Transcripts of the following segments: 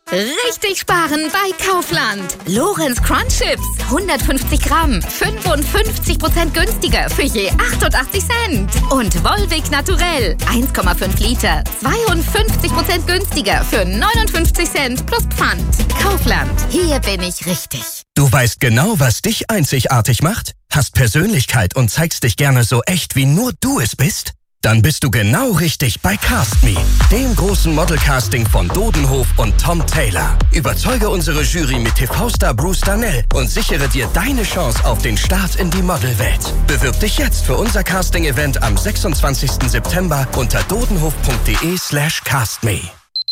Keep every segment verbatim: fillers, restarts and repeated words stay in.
Richtig sparen bei Kaufland. Lorenz Crunch Chips, hundertfünfzig Gramm, fünfundfünfzig Prozent günstiger für je achtundachtzig Cent. Und Volvic Naturell, eins Komma fünf Liter, zweiundfünfzig Prozent günstiger für neunundfünfzig Cent plus Pfand. Kaufland, hier bin ich richtig. Du weißt genau, was dich einzigartig macht? Hast Persönlichkeit und zeigst dich gerne so echt, wie nur du es bist? Dann bist du genau richtig bei Cast Me, dem großen Modelcasting von Dodenhof und Tom Taylor. Überzeuge unsere Jury mit T V-Star Bruce Darnell und sichere dir deine Chance auf den Start in die Modelwelt. Bewirb dich jetzt für unser Casting-Event am sechsundzwanzigsten September unter dodenhof.de slash castme.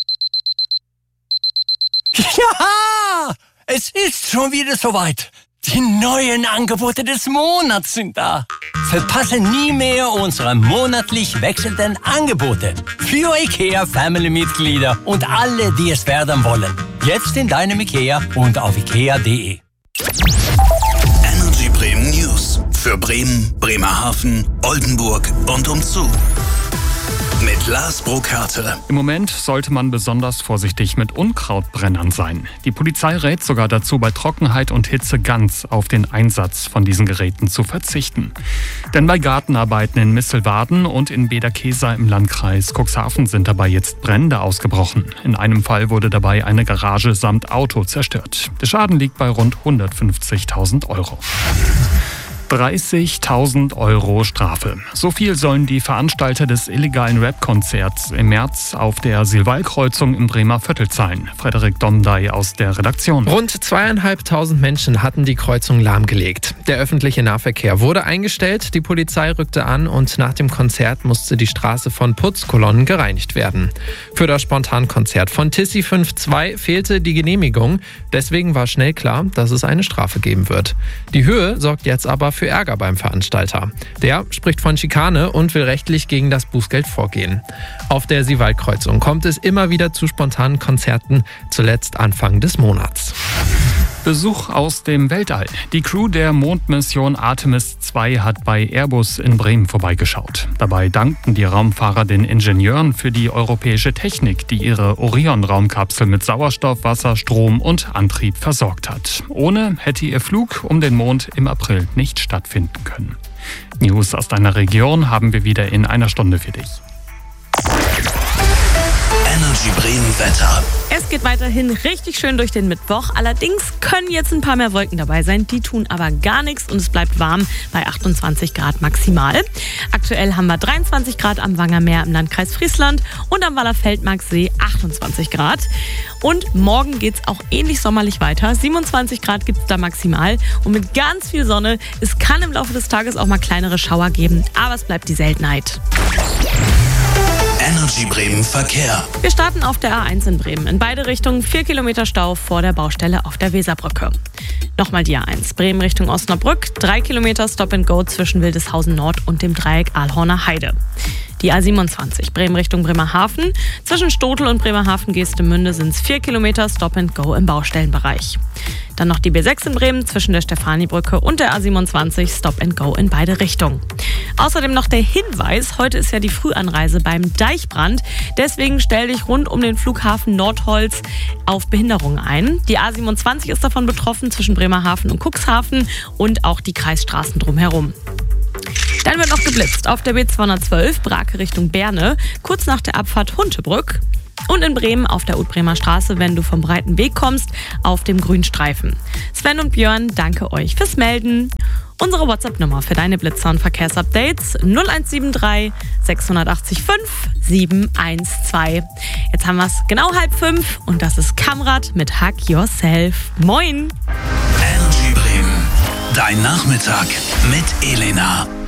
Ja, es ist schon wieder soweit. Die neuen Angebote des Monats sind da. Verpasse nie mehr unsere monatlich wechselnden Angebote für IKEA Family-Mitglieder und alle, die es werden wollen. Jetzt in deinem IKEA und auf ikea punkt de. Energy Bremen News für Bremen, Bremerhaven, Oldenburg und umzu. Mit Lars Brokarte. Im Moment sollte man besonders vorsichtig mit Unkrautbrennern sein. Die Polizei rät sogar dazu, bei Trockenheit und Hitze ganz auf den Einsatz von diesen Geräten zu verzichten. Denn bei Gartenarbeiten in Misselwaden und in Bederkesa im Landkreis Cuxhaven sind dabei jetzt Brände ausgebrochen. In einem Fall wurde dabei eine Garage samt Auto zerstört. Der Schaden liegt bei rund hundertfünfzigtausend Euro. dreißigtausend Euro Strafe. So viel sollen die Veranstalter des illegalen Rap-Konzerts im März auf der Silval-Kreuzung im Bremer Viertel zahlen. Frederik Domdey aus der Redaktion. Rund zweieinhalbtausend Menschen hatten die Kreuzung lahmgelegt. Der öffentliche Nahverkehr wurde eingestellt, die Polizei rückte an und nach dem Konzert musste die Straße von Putzkolonnen gereinigt werden. Für das Spontankonzert von Tissi fünf zwei fehlte die Genehmigung. Deswegen war schnell klar, dass es eine Strafe geben wird. Die Höhe sorgt jetzt aber für Ärger beim Veranstalter. Der spricht von Schikane und will rechtlich gegen das Bußgeld vorgehen. Auf der Siewaldkreuzung kommt es immer wieder zu spontanen Konzerten, zuletzt Anfang des Monats. Besuch aus dem Weltall. Die Crew der Mondmission Artemis zwei hat bei Airbus in Bremen vorbeigeschaut. Dabei dankten die Raumfahrer den Ingenieuren für die europäische Technik, die ihre Orion-Raumkapsel mit Sauerstoff, Wasser, Strom und Antrieb versorgt hat. Ohne hätte ihr Flug um den Mond im April nicht stattfinden können. News aus deiner Region haben wir wieder in einer Stunde für dich. Energy Bremen Wetter. Es geht weiterhin richtig schön durch den Mittwoch. Allerdings können jetzt ein paar mehr Wolken dabei sein. Die tun aber gar nichts und es bleibt warm bei achtundzwanzig Grad maximal. Aktuell haben wir dreiundzwanzig Grad am Wangermeer im Landkreis Friesland und am Wallerfeldmarksee achtundzwanzig Grad. Und morgen geht es auch ähnlich sommerlich weiter. siebenundzwanzig Grad gibt es da maximal und mit ganz viel Sonne. Es kann im Laufe des Tages auch mal kleinere Schauer geben, aber es bleibt die Seltenheit. Energy Bremen Verkehr. Wir starten auf der A eins in Bremen. In beide Richtungen vier Kilometer Stau vor der Baustelle auf der Weserbrücke. Nochmal die A eins. Bremen Richtung Osnabrück. drei Kilometer Stop and Go zwischen Wildeshausen Nord und dem Dreieck Aalhorner Heide. Die A siebenundzwanzig. Bremen Richtung Bremerhaven. Zwischen Stotel und Bremerhaven-Geestemünde sind es vier Kilometer Stop and Go im Baustellenbereich. Dann noch die B sechs in Bremen zwischen der Stefanibrücke und der A siebenundzwanzig. Stop and Go in beide Richtungen. Außerdem noch der Hinweis, heute ist ja die Frühanreise beim Deichbrand. Deswegen stell dich rund um den Flughafen Nordholz auf Behinderungen ein. Die A siebenundzwanzig ist davon betroffen zwischen Bremerhaven und Cuxhaven und auch die Kreisstraßen drumherum. Dann wird noch geblitzt auf der B zweihundertzwölf Brake Richtung Berne, kurz nach der Abfahrt Huntebrück. Und in Bremen auf der Ut-Bremer Straße, wenn du vom Breiten Weg kommst, auf dem Grünstreifen. Sven und Björn, danke euch fürs Melden. Unsere WhatsApp-Nummer für deine Blitzer- und Verkehrsupdates null eins sieben drei sechs acht fünf sieben eins zwei. Jetzt haben wir es genau halb fünf und das ist Kamrat mit Hack Yourself. Moin! Energy Bremen. Dein Nachmittag mit Elena.